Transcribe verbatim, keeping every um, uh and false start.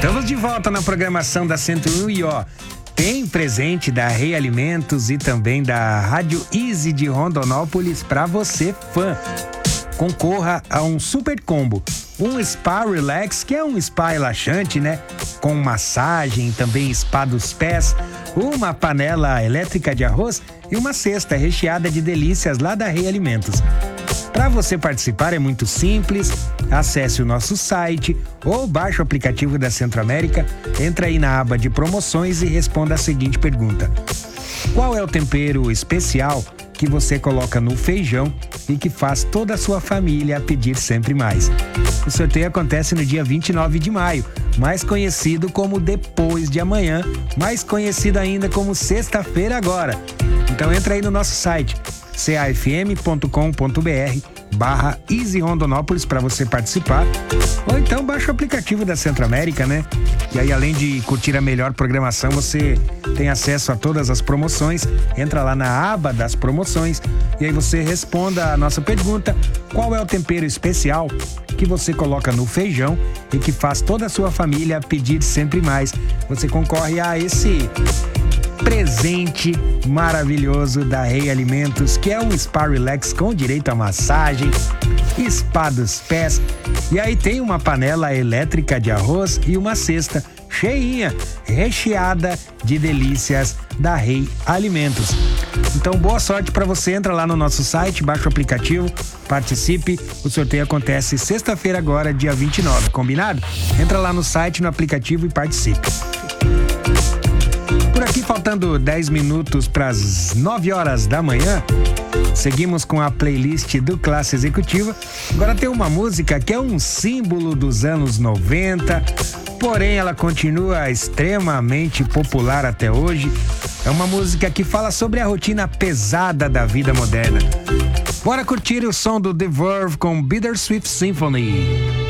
Estamos de volta na programação da cento e um e ó, tem presente da Rei Alimentos e também da Rádio Easy de Rondonópolis para você, fã. Concorra a um super combo, um Spa Relax, que é um spa relaxante, né? Com massagem, também spa dos pés, uma panela elétrica de arroz e uma cesta recheada de delícias lá da Rei Alimentos. Para você participar é muito simples, acesse o nosso site ou baixe o aplicativo da Centro-América, entra aí na aba de promoções e responda a seguinte pergunta: qual é o tempero especial que você coloca no feijão e que faz toda a sua família pedir sempre mais? O sorteio acontece no dia vinte e nove de maio, mais conhecido como depois de amanhã, mais conhecido ainda como sexta-feira agora. Então entra aí no nosso site cafm.com.br barra Easy Rondonópolis para você participar, ou então baixa o aplicativo da Centro-América, né? E aí, além de curtir a melhor programação, você tem acesso a todas as promoções. Entra lá na aba das promoções e aí você responda a nossa pergunta: qual é o tempero especial que você coloca no feijão e que faz toda a sua família pedir sempre mais? Você concorre a esse presente maravilhoso da Rei Alimentos, que é um Spa Relax com direito a massagem, spa dos pés, e aí tem uma panela elétrica de arroz e uma cesta cheinha, recheada de delícias da Rei Alimentos. Então, boa sorte para você. Entra lá no nosso site, baixa o aplicativo, participe. O sorteio acontece sexta-feira agora, dia vinte e nove, combinado? Entra lá no site, no aplicativo e participe. Por aqui, faltando dez minutos para as nove horas da manhã, seguimos com a playlist do Classe Executiva. Agora tem uma música que é um símbolo dos anos noventa, porém ela continua extremamente popular até hoje. É uma música que fala sobre a rotina pesada da vida moderna. Bora curtir o som do The Verve com Bittersweet Symphony.